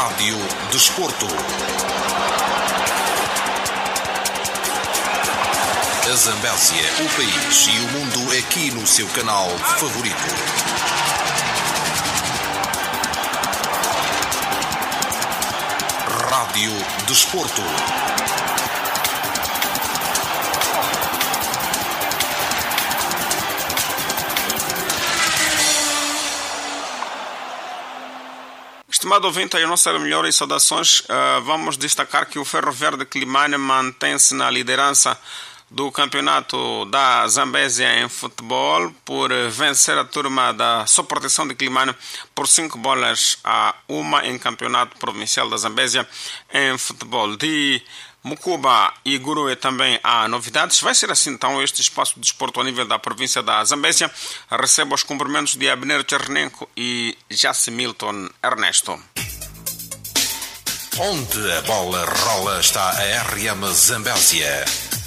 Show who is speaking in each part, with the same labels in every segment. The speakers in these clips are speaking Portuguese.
Speaker 1: Rádio Desporto. A Zambésia, o país e o mundo aqui no seu canal favorito. Rádio Desporto.
Speaker 2: Estimado ouvinte, as nossas melhores saudações. Vamos destacar que o Ferro Verde Climane mantém-se na liderança do campeonato da Zambésia em futebol por vencer a turma da Soproteção de Climane por 5-1 em campeonato provincial da Zambésia em futebol. De Mucuba e Gurue também há novidades. Vai ser assim então este espaço de desporto a nível da província da Zambésia. Recebo os cumprimentos de Abner Chernenko e Jace Milton Ernesto.
Speaker 1: Onde a bola rola está a RM Zambésia.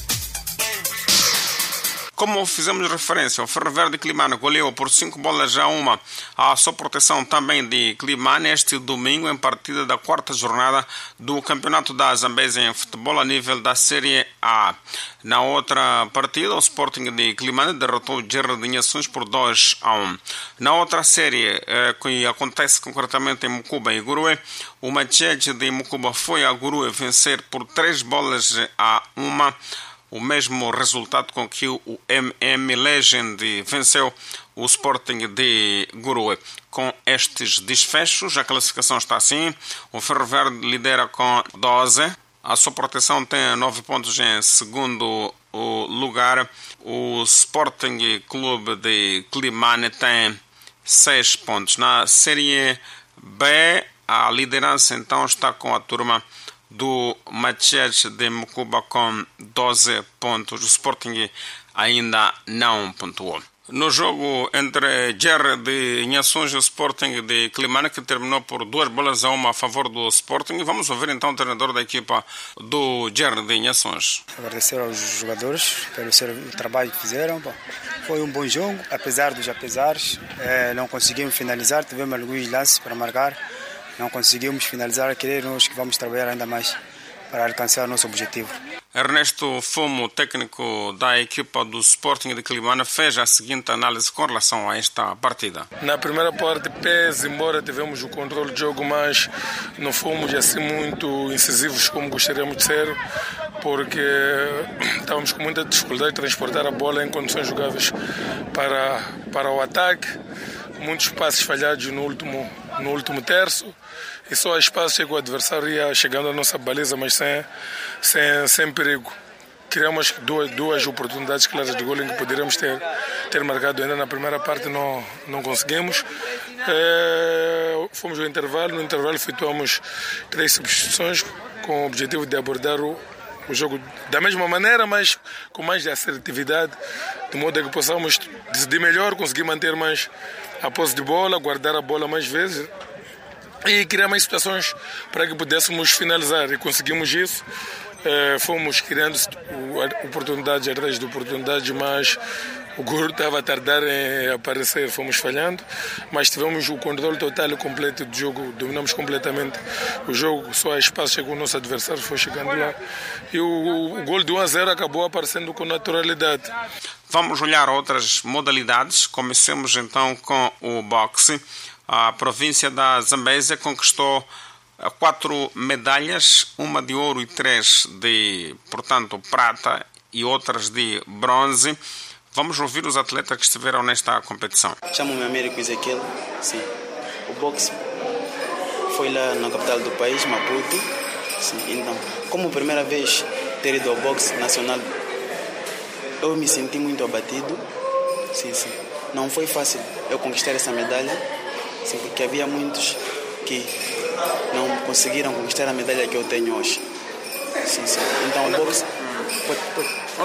Speaker 2: Como fizemos referência, o Ferro Verde Climane goleou por 5-1 a Soproteção também de Climane este domingo em partida da quarta jornada do Campeonato da Zambésia em futebol a nível da Série A. Na outra partida, o Sporting de Climane derrotou o Gerro de Inhações por 2-1. Na outra série, que acontece concretamente em Mucuba e Gurue, o Machete de Mucuba foi a Gurue vencer por 3-1. O mesmo resultado com que o MM Legend venceu o Sporting de Gurue. Com estes desfechos, a classificação está assim. O Ferro Verde lidera com 12. A Soproteção tem 9 pontos em segundo lugar. O Sporting Clube de Climane tem 6 pontos. Na Série B, a liderança então está com a turma do Machete de Mucuba com 12 pontos. O Sporting ainda não pontuou. No jogo entre Gerro de Inhações e o Sporting de Climane, que terminou por 2-1 a favor do Sporting, vamos ouvir então o treinador da equipa do Gerro de Inhações.
Speaker 3: Agradecer aos jogadores pelo trabalho que fizeram. Foi um bom jogo, apesar dos apesares. Não conseguimos finalizar, tivemos alguns lances para marcar. Não conseguimos finalizar, queremos que vamos trabalhar ainda mais para alcançar o nosso objetivo.
Speaker 2: Ernesto Fumo, técnico da equipa do Sporting de Climane, fez a seguinte análise com relação a esta partida.
Speaker 4: Na primeira parte, embora tivemos o controle de jogo, mas não fomos assim muito incisivos como gostaríamos de ser, porque estávamos com muita dificuldade de transportar a bola em condições jogáveis para o ataque. Muitos passes falhados no último terço, e só a espaço que o adversário ia chegando à nossa baliza, mas sem perigo. Criamos duas oportunidades claras de gol em que poderíamos ter marcado ainda na primeira parte, não conseguimos. Fomos ao intervalo, no intervalo efetuamos 3 substituições com o objetivo de abordar o jogo da mesma maneira, mas com mais assertividade, de modo a que possamos decidir melhor, conseguir manter mais a posse de bola, guardar a bola mais vezes e criar mais situações para que pudéssemos finalizar, e conseguimos isso. Fomos criando oportunidades atrás de oportunidades, mas o gol estava a tardar em aparecer, fomos falhando, mas tivemos o controle total e completo do jogo, dominamos completamente o jogo, só a espaço chegou o nosso adversário, foi chegando lá, e o gol de 1-0 acabou aparecendo com naturalidade.
Speaker 2: Vamos olhar outras modalidades. Comecemos então com o boxe. A província da Zambésia conquistou 4 medalhas, uma de ouro e 3 de, portanto, prata e outras de bronze. Vamos ouvir os atletas que estiveram nesta competição.
Speaker 5: Chamo-me Américo Ezequiel. Sim. O boxe foi lá na capital do país, Maputo. Sim. Então, como primeira vez ter ido ao boxe nacional, eu me senti muito abatido. Sim. Não foi fácil eu conquistar essa medalha, sim, porque havia muitos que não conseguiram conquistar a medalha que eu tenho hoje. Sim. Então o boxe...